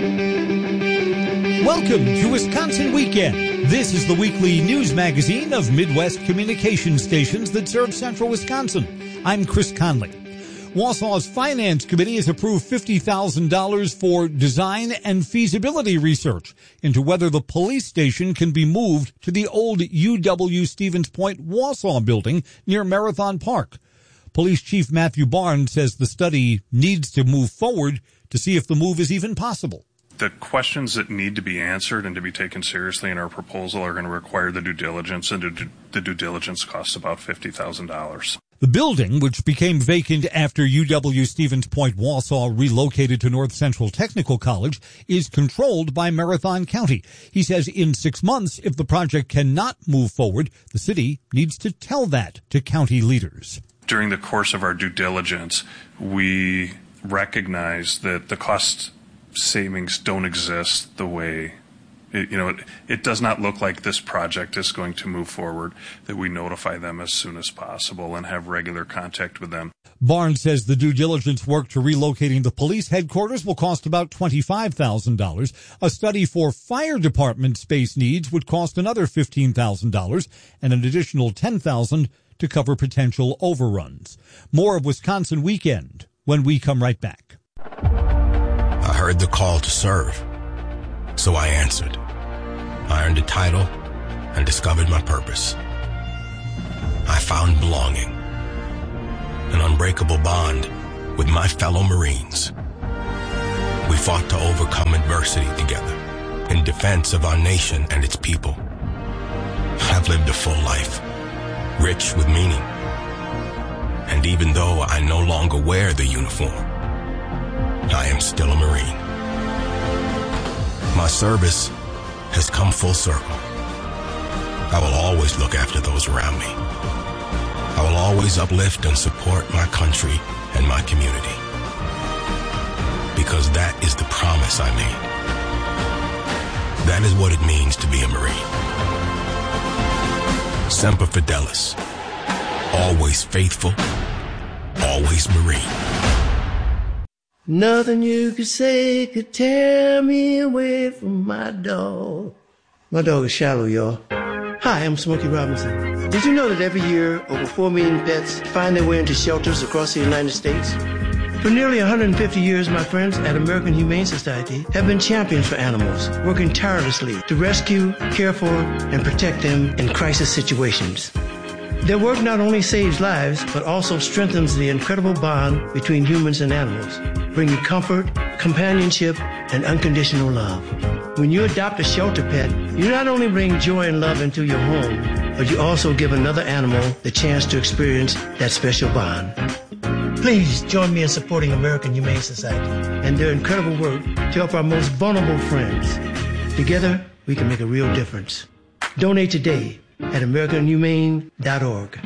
Welcome to Wisconsin Weekend. This is the weekly news magazine of Midwest communication stations that serve central Wisconsin. I'm Chris Conley. Wausau's Finance Committee has approved $50,000 for design and feasibility research into whether the police station can be moved to the old UW Stevens Point Wausau building near Marathon Park. Police Chief Matthew Barnes says the study needs to move forward to see if the move is even possible. The questions that need to be answered and to be taken seriously in our proposal are going to require the due diligence, and the due diligence costs about $50,000. The building, which became vacant after UW Stevens Point Wausau relocated to North Central Technical College, is controlled by Marathon County. He says in 6 months, if the project cannot move forward, the city needs to tell that to county leaders. During the course of our due diligence, we recognize that the cost savings don't exist the way, it does not look like this project is going to move forward, that we notify them as soon as possible and have regular contact with them. Barnes says the due diligence work to relocating the police headquarters will cost about $25,000. A study for fire department space needs would cost another $15,000 and an additional $10,000 to cover potential overruns. More of Wisconsin Weekend when we come right back. I heard the call to serve, so I answered. I earned a title and discovered my purpose. I found belonging, an unbreakable bond with my fellow Marines. We fought to overcome adversity together in defense of our nation and its people. I've lived a full life, rich with meaning. And even though I no longer wear the uniform, I am still a Marine. My service has come full circle. I will always look after those around me. I will always uplift and support my country and my community. Because that is the promise I made. That is what it means to be a Marine. Semper Fidelis. Always faithful. Always Marine. Nothing you could say could tear me away from my dog. My dog is Shallow, y'all. Hi, I'm Smokey Robinson. Did you know that every year over 4 million pets find their way into shelters across the United States? For nearly 150 years, my friends at American Humane Society have been champions for animals, working tirelessly to rescue, care for, and protect them in crisis situations. Their work not only saves lives, but also strengthens the incredible bond between humans and animals, bringing comfort, companionship, and unconditional love. When you adopt a shelter pet, you not only bring joy and love into your home, but you also give another animal the chance to experience that special bond. Please join me in supporting American Humane Society and their incredible work to help our most vulnerable friends. Together, we can make a real difference. Donate today at AmericanHumane.org.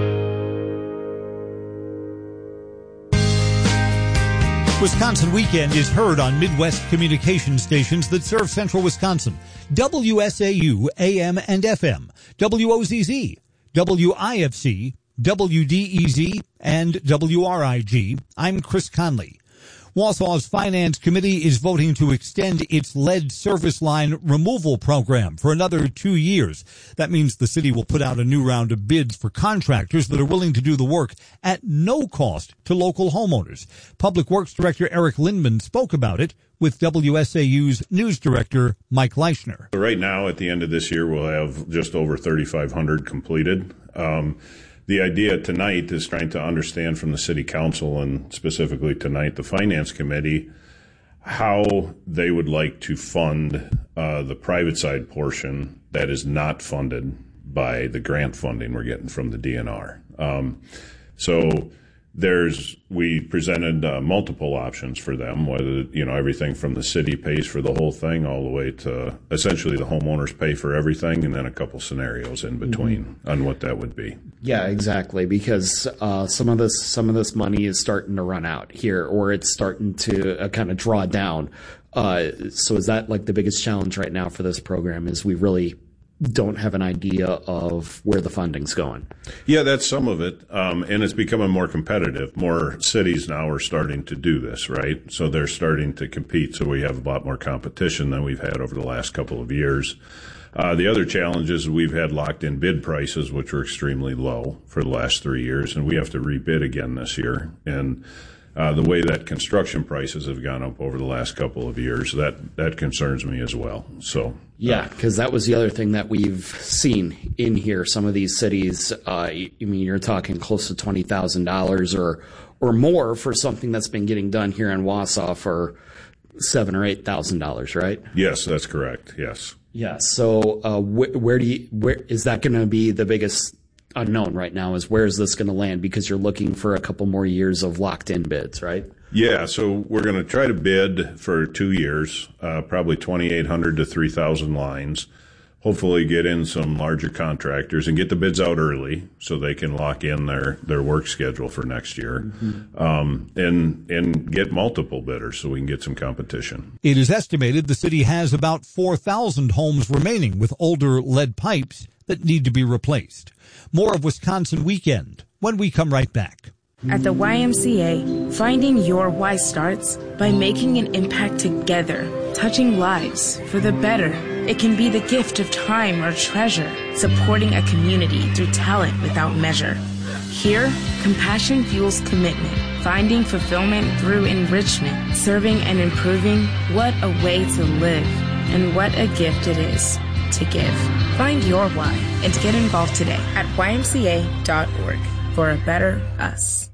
Wisconsin Weekend is heard on Midwest communication stations that serve central Wisconsin. WSAU, AM and FM, WOZZ, WIFC, WDEZ, and WRIG. I'm Chris Conley. Wausau's Finance Committee is voting to extend its lead service line removal program for another 2 years. That means the city will put out a new round of bids for contractors that are willing to do the work at no cost to local homeowners. Public Works Director Eric Lindman spoke about it with WSAU's news director Mike Leischner. Right now, at the end of this year, we'll have just over 3,500 completed. The idea tonight is trying to understand from the City Council, and specifically tonight the Finance Committee, how they would like to fund the private side portion that is not funded by the grant funding we're getting from the DNR. So we presented multiple options for them, whether, everything from the city pays for the whole thing all the way to essentially the homeowners pay for everything, and then a couple scenarios in between on what that would be. Yeah, exactly, because some of this money is starting to run out here, or it's starting to kind of draw down. So is that like the biggest challenge right now for this program, is we really don't have an idea of where the funding's going. Yeah, that's some of it. And it's becoming more competitive. More cities now are starting to do this, right? So they're starting to compete. So we have a lot more competition than we've had over the last couple of years. The other challenge is we've had locked-in bid prices, which were extremely low for the last 3 years, and we have to rebid again this year. And the way that construction prices have gone up over the last couple of years, that concerns me as well. So yeah, because that was the other thing that we've seen in here. Some of these cities, you're talking close to $20,000 or more for something that's been getting done here in Wausau for $7,000 or $8,000, right? Yes, that's correct. Yes. Yeah. So where is that going to be the biggest unknown right now? Is where is this going to land? Because you're looking for a couple more years of locked-in bids, right? Yeah. So we're going to try to bid for 2 years, probably 2,800 to 3,000 lines. Hopefully get in some larger contractors and get the bids out early so they can lock in their work schedule for next year, and get multiple bidders so we can get some competition. It is estimated the city has about 4,000 homes remaining with older lead pipes that need to be replaced. More of Wisconsin Weekend when we come right back. At the YMCA, finding your why starts by making an impact together, touching lives for the better. It can be the gift of time or treasure, supporting a community through talent without measure. Here, compassion fuels commitment, finding fulfillment through enrichment, serving and improving. What a way to live, and what a gift it is to give. Find your why and get involved today at ymca.org for a better us.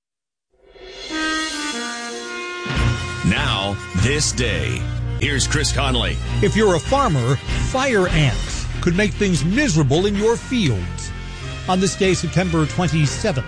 Now, this day. Here's Chris Conley. If you're a farmer, fire ants could make things miserable in your fields. On this day, September 27th.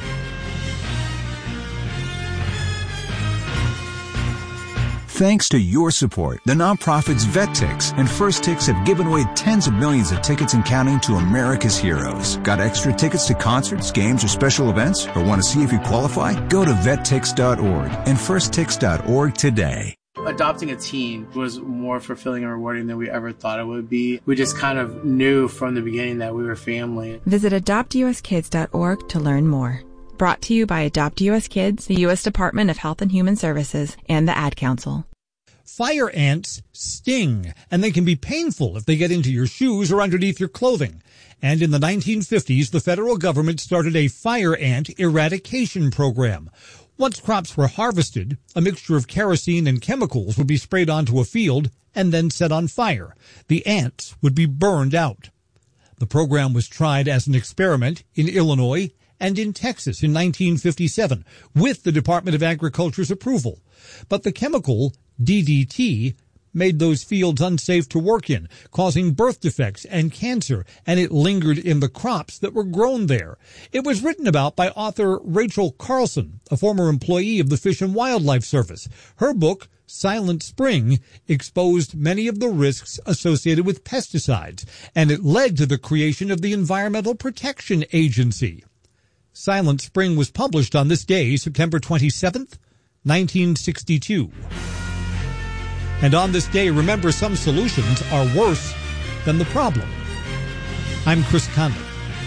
Thanks to your support, the nonprofits VetTix and First Tix have given away tens of millions of tickets and counting to America's heroes. Got extra tickets to concerts, games, or special events? Or want to see if you qualify? Go to vettix.org and firsttix.org today. Adopting a teen was more fulfilling and rewarding than we ever thought it would be. We just kind of knew from the beginning that we were family. Visit adoptuskids.org to learn more. Brought to you by Adopt U.S. Kids, the U.S. Department of Health and Human Services, and the Ad Council. Fire ants sting, and they can be painful if they get into your shoes or underneath your clothing. And in the 1950s, the federal government started a fire ant eradication program. Once crops were harvested, a mixture of kerosene and chemicals would be sprayed onto a field and then set on fire. The ants would be burned out. The program was tried as an experiment in Illinois and in Texas in 1957 with the Department of Agriculture's approval. But the chemical DDT made those fields unsafe to work in, causing birth defects and cancer, and it lingered in the crops that were grown there. It was written about by author Rachel Carlson, a former employee of the Fish and Wildlife Service. Her book, Silent Spring, exposed many of the risks associated with pesticides, and it led to the creation of the Environmental Protection Agency. Silent Spring was published on this day, September 27th, 1962. And on this day, remember, some solutions are worse than the problem. I'm Chris Conley.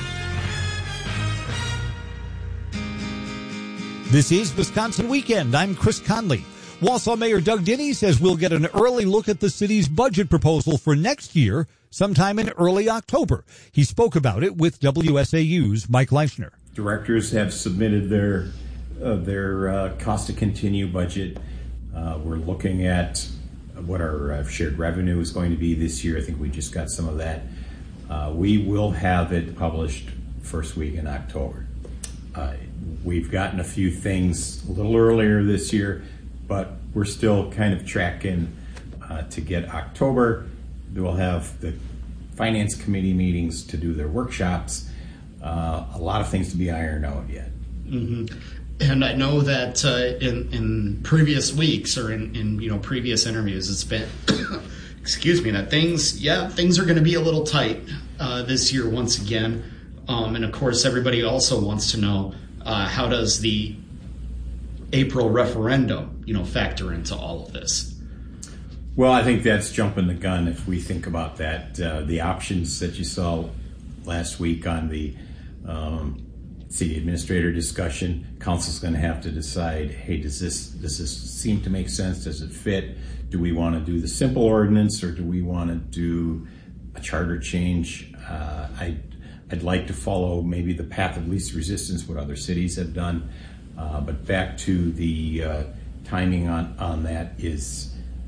This is Wisconsin Weekend. I'm Chris Conley. Wausau Mayor Doug Dinny says we'll get an early look at the city's budget proposal for next year sometime in early October. He spoke about it with WSAU's Mike Leischner. Directors have submitted their cost to continue budget. We're looking at what our shared revenue is going to be this year. I think we just got some of that. We will have it published first week in October. We've gotten a few things a little earlier this year, but we're still kind of tracking to get October. We'll have the Finance Committee meetings to do their workshops. A lot of things to be ironed out yet. Mm-hmm. And I know that in previous weeks or in previous interviews, it's been, excuse me, that things are going to be a little tight this year once again. And of course, everybody also wants to know how does the April referendum, factor into all of this? Well, I think that's jumping the gun if we think about that. The options that you saw last week on the city administrator discussion, council's going to have to decide, hey, does this seem to make sense? Does it fit? Do we want to do the simple ordinance, or do we want to do a charter change? I'd like to follow maybe the path of least resistance, what other cities have done. But back to the timing on that is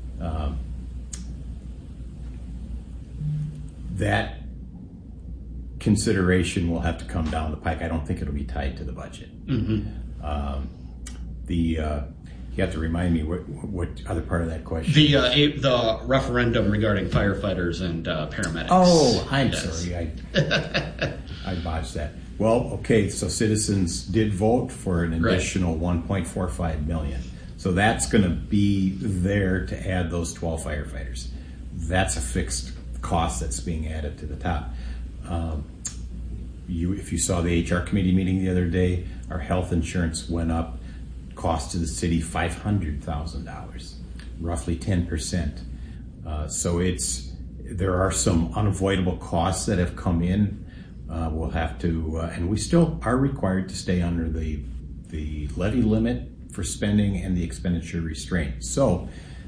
that consideration will have to come down the pike. I don't think it'll be tied to the budget. You have to remind me what other part of that question. The referendum regarding firefighters and paramedics. Oh, I'm sorry, I botched that. Well, okay, so citizens did vote for an additional $1.45 million. So that's going to be there to add those 12 firefighters. That's a fixed cost that's being added to the top. If you saw the HR committee meeting the other day, our health insurance went up, cost to the city $500,000, roughly 10%. So there are some unavoidable costs that have come in. We'll have to, and we still are required to stay under the levy limit for spending and the expenditure restraint. So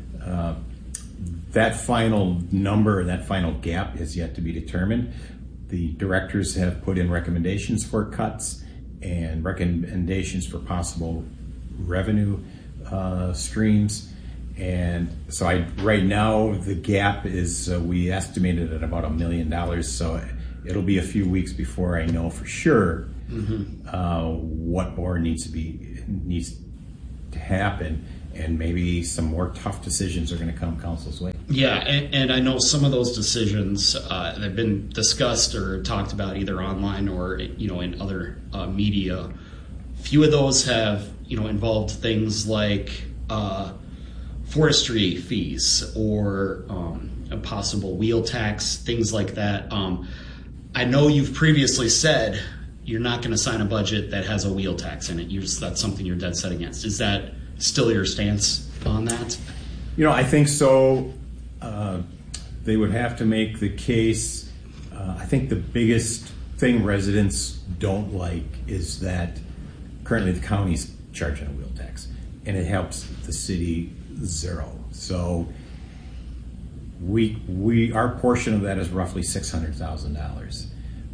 that final number, that final gap is yet to be determined. The directors have put in recommendations for cuts and recommendations for possible revenue streams. And so right now the gap is, we estimated at about $1 million. So it'll be a few weeks before I know for sure what more needs to happen, and maybe some more tough decisions are going to come council's way. Yeah, and I know some of those decisions have been discussed or talked about either online or in other media. Few of those have involved things like forestry fees or a possible wheel tax, things like that. I know you've previously said you're not going to sign a budget that has a wheel tax in it. That's something you're dead set against. Is that still your stance on that? I think so. They would have to make the case. I think the biggest thing residents don't like is that currently the county's charging a wheel tax, and it helps the city zero. So our portion of that is roughly $600,000.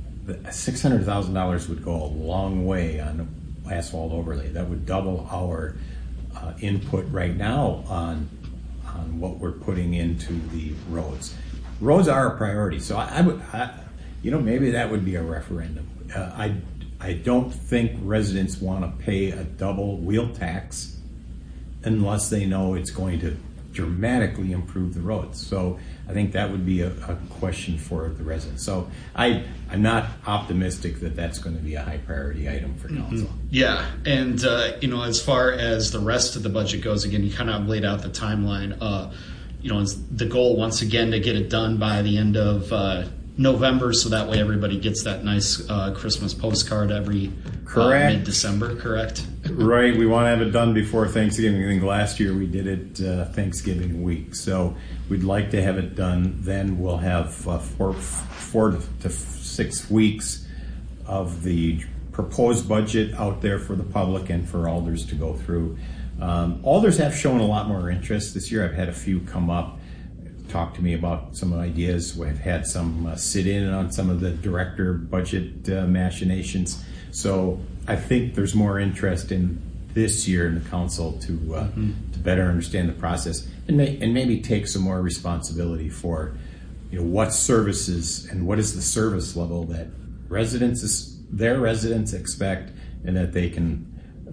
$600,000 would go a long way on asphalt overlay. That would double our input right now on what we're putting into the roads. Roads are a priority, so I would, maybe that would be a referendum. I don't think residents want to pay a double wheel tax unless they know it's going to dramatically improve the roads. So I think that would be a question for the residents. So I'm not optimistic that that's going to be a high priority item for council. Yeah, and as far as the rest of the budget goes, again, you kind of laid out the timeline. It's the goal once again to get it done by the end of November, so that way everybody gets that nice Christmas postcard every mid-December, correct? Right. We want to have it done before Thanksgiving. I think last year we did it Thanksgiving week. So we'd like to have it done. Then we'll have 4 to 6 weeks of the proposed budget out there for the public and for alders to go through. Alders have shown a lot more interest this year. I've had a few come up, talk to me about some ideas. We've had some sit in on some of the director budget machinations. So I think there's more interest in this year in the council to better understand the process and maybe take some more responsibility for what services and what is the service level that their residents expect and that they can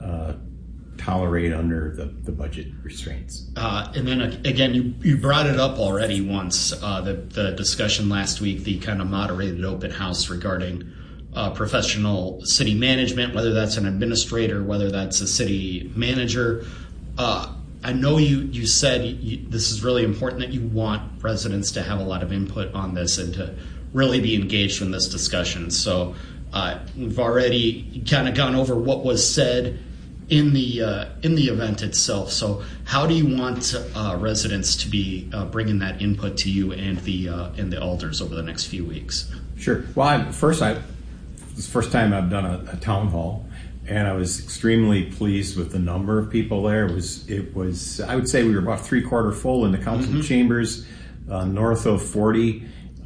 tolerate under the budget restraints. And then again, you brought it up already once, the discussion last week, the kind of moderated open house regarding professional city management, whether that's an administrator, whether that's a city manager. I know you said this is really important, that you want residents to have a lot of input on this and to really be engaged in this discussion. So we've already kind of gone over what was said in the event itself. So how do you want residents to be bringing that input to you and the alders over the next few weeks? Sure. Well, this is the first time I've done a town hall, and I was extremely pleased with the number of people there. It was I would say we were about 3/4 full in the council chambers, north of 40.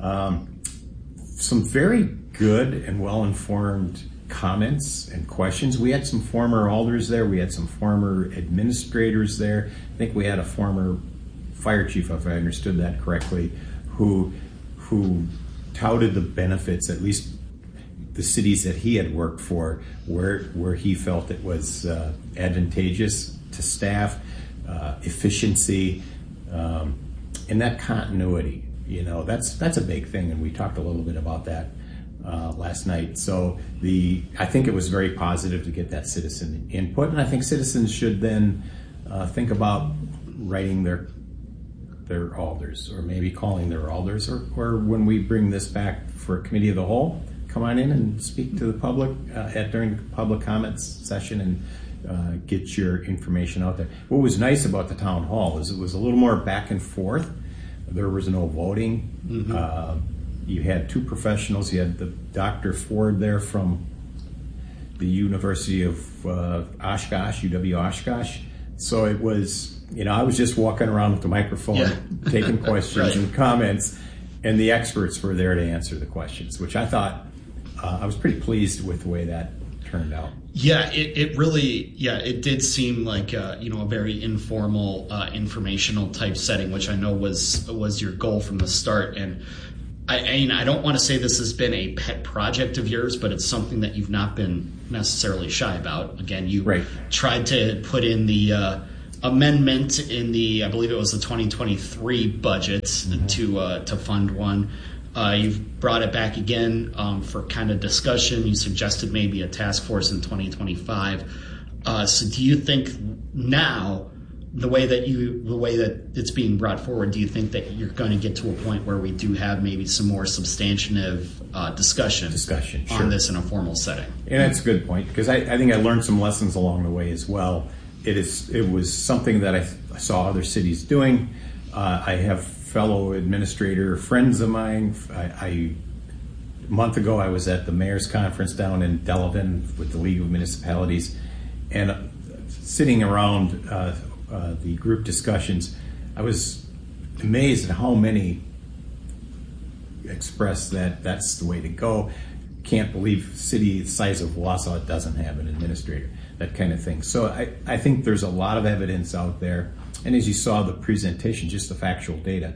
Some very good and well-informed comments and questions. We had some former alders there. We had some former administrators there. I think we had a former fire chief, if I understood that correctly, who touted the benefits, at least the cities that he had worked for, where he felt it was advantageous to staff, efficiency, and that continuity. That's a big thing, and we talked a little bit about that last night. So I think it was very positive to get that citizen input, and I think citizens should then think about writing their alders, or maybe calling their alders, or when we bring this back for a committee of the whole, come on in and speak to the public during the public comments session and get your information out there. What was nice about the town hall is it was a little more back and forth. There was no voting. You had two professionals. You had the Dr. Ford there from the University of Oshkosh, UW Oshkosh. So it was, I was just walking around with the microphone, taking questions and comments, and the experts were there to answer the questions, which I thought, I was pretty pleased with the way that turned out. Yeah, it really, it did seem like a very informal, informational type setting, which I know was your goal from the start. And I don't want to say this has been a pet project of yours, but it's something that you've not been necessarily shy about. Again, you tried to put in the amendment in I believe it was the 2023 budget to fund one. You've brought it back again for kind of discussion. You suggested maybe a task force in 2025. So do you think now, the way that it's being brought forward, do you think that you're going to get to a point where we do have maybe some more substantive discussion on this in a formal setting? And that's a good point, because I think I learned some lessons along the way as well. It was something that I saw other cities doing. I have fellow administrator friends of mine. A month ago, I was at the mayor's conference down in Delavan with the League of Municipalities, and sitting around the group discussions, I was amazed at how many expressed that that's the way to go. Can't believe city the size of Wausau doesn't have an administrator, that kind of thing. So I think there's a lot of evidence out there. And as you saw the presentation, just the factual data,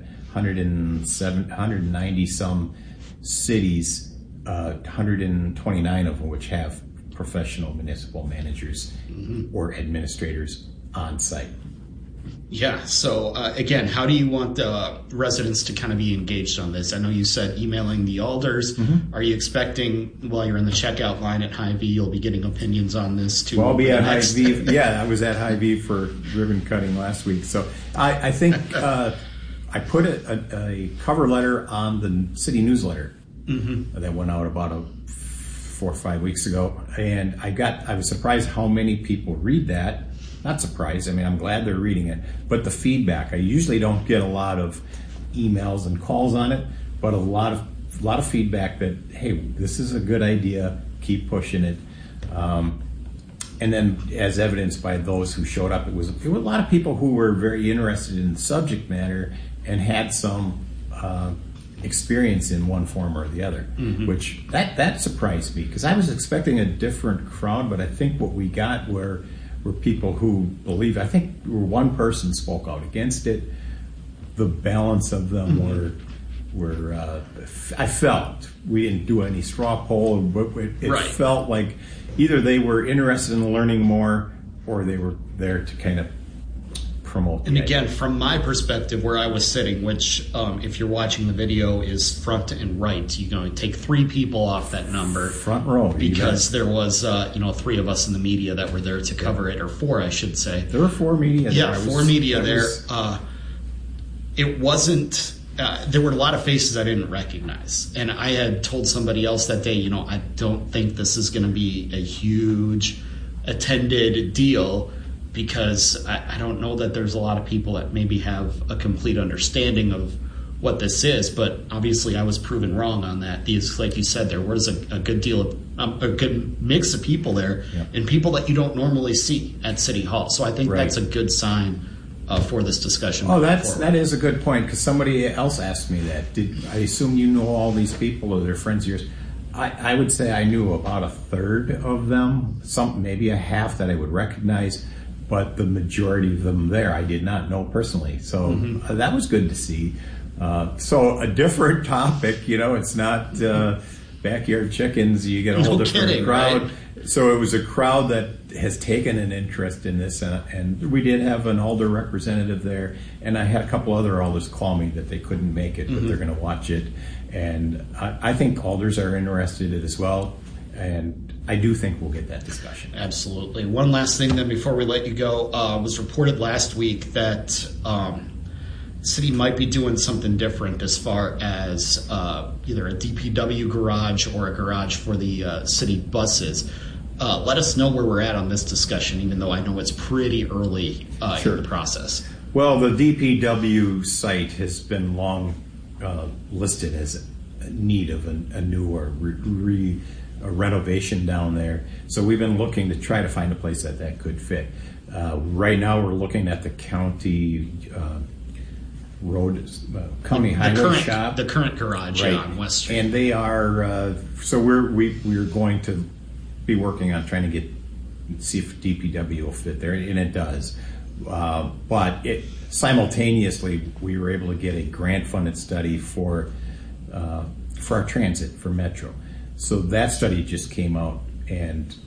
190 some cities, 129 of them which have professional municipal managers or administrators on site. Yeah, so again, how do you want residents to kind of be engaged on this? I know you said emailing the alders. Are you expecting, while you're in the checkout line at Hy-Vee, you'll be getting opinions on this too? Well, I'll be at Hy-Vee. Yeah, I was at Hy-Vee for ribbon cutting last week. So I think I put a cover letter on the city newsletter that went out about 4 or 5 weeks ago, and I was surprised how many people read that. Not surprised. I mean, I'm glad they're reading it. But the feedback, I usually don't get a lot of emails and calls on it, but a lot of feedback that, hey, this is a good idea. Keep pushing it. And then, as evidenced by those who showed up, it was a lot of people who were very interested in the subject matter and had some experience in one form or the other, which that surprised me, because I was expecting a different crowd. But I think what we got were people who believe. I think one person spoke out against it. The balance of them were I felt, we didn't do any straw poll, but it felt like either they were interested in learning more, or they were there to kind of promote. And again, from my perspective, where I was sitting, which if you're watching the video is front and right, you're going to take 3 people off that number, front row, because there was 3 of us in the media that were there to cover it, or 4, I should say. There were 4 media. Yeah, 4 media there. It wasn't. There were a lot of faces I didn't recognize, and I had told somebody else that day, I don't think this is going to be a huge attended deal, because I don't know that there's a lot of people that maybe have a complete understanding of what this is, but obviously I was proven wrong on that. These, like you said, there was a good deal of a good mix of people there, and people that you don't normally see at City Hall. So I think that's a good sign for this discussion. Oh, that is a good point, because somebody else asked me that. I assume you know all these people, or they're friends of yours? I would say I knew about a third of them, maybe a half that I would recognize, but the majority of them there I did not know personally. So that was good to see. So a different topic, it's not backyard chickens. You get a whole different crowd. Right? So it was a crowd that has taken an interest in this, and we did have an Alder representative there, and I had a couple other Alders call me that they couldn't make it, but they're going to watch it. And I think Alders are interested in it as well, and I do think we'll get that discussion. Absolutely. One last thing then before we let you go, was reported last week that city might be doing something different as far as either a DPW garage or a garage for the city buses. Let us know where we're at on this discussion, even though I know it's pretty early in the process. Well, the DPW site has been long listed as a need of a new or a renovation down there. So we've been looking to try to find a place that could fit. Right now we're looking at the county road, county highway shop. The current garage on West Street. And they are, so we're going to be working on trying to see if DPW will fit there, and it does. But simultaneously, we were able to get a grant-funded study for our transit, for Metro. So that study just came out, and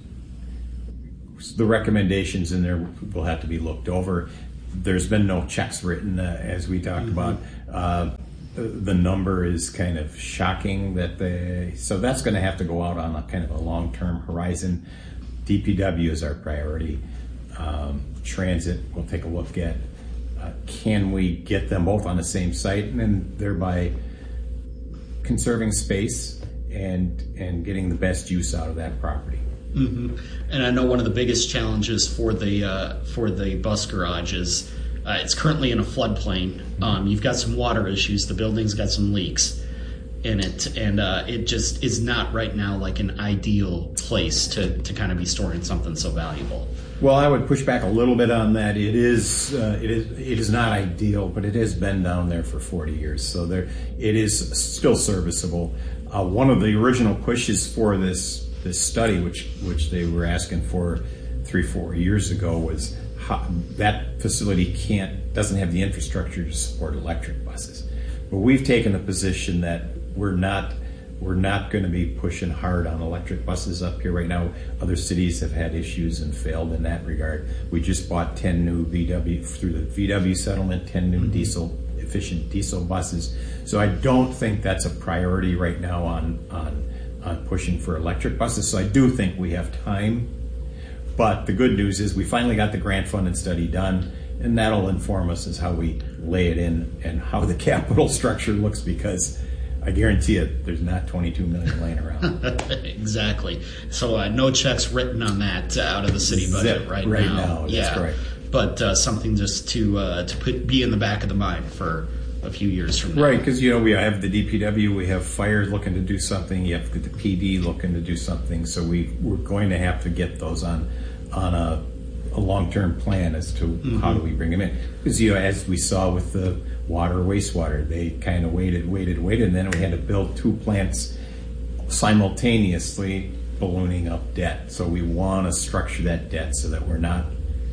the recommendations in there will have to be looked over. There's been no checks written, as we talked about. The number is kind of shocking so that's going to have to go out on a kind of a long-term horizon. DPW is our priority. Transit, we'll take a look at. Can we get them both on the same site, and then thereby conserving space and getting the best use out of that property? And I know one of the biggest challenges for the bus garage is it's currently in a floodplain. You've got some water issues. The building's got some leaks in it, and it just is not right now like an ideal place to kind of be storing something so valuable. Well, I would push back a little bit on that. It is not ideal, but it has been down there for 40 years, so it is still serviceable. One of the original pushes for this study, which they were asking for 3-4 years ago, was that facility doesn't have the infrastructure to support electric buses. But we've taken a position that we're not going to be pushing hard on electric buses up here right now. Other cities have had issues and failed in that regard. We just bought 10 new VW through the VW settlement, 10 new efficient diesel buses. So I don't think that's a priority right now on pushing for electric buses. So I do think we have time. But the good news is we finally got the grant-funded study done, and that'll inform us as how we lay it in and how the capital structure looks, because I guarantee you there's not $22 million laying around. Exactly. So no checks written on that out of the city budget right now. That's correct. But something just to be in the back of the mind for a few years from now. Right, because we have the DPW, we have fire looking to do something, you have the PD looking to do something. So we're going to have to get those on a long-term plan as to how do we bring them in. Because as we saw with the wastewater, they kind of waited, and then we had to build 2 plants simultaneously, ballooning up debt. So we want to structure that debt so that we're not,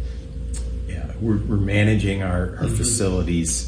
we're managing our facilities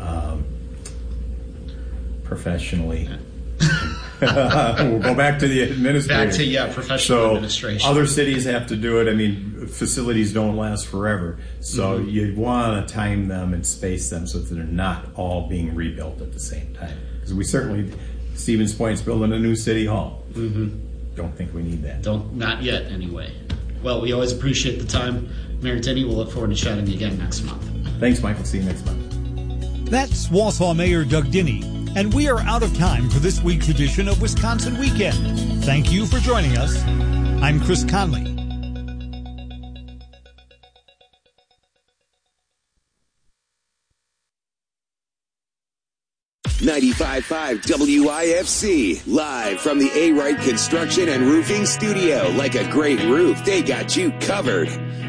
professionally. We'll go back to the administrator. Professional administration. Other cities have to do it. I mean, facilities don't last forever. So you want to time them and space them so that they're not all being rebuilt at the same time. Because we certainly, Stevens Point's building a new city hall. Don't think we need that. Not yet, anyway. Well, we always appreciate the time. Mayor Denny, we'll look forward to chatting again next month. Thanks, Michael. See you next month. That's Wausau Mayor Doug Dinney, and we are out of time for this week's edition of Wisconsin Weekend. Thank you for joining us. I'm Chris Conley. 95.5 WIFC, live from the A. Wright Construction and Roofing Studio. Like a great roof, they got you covered.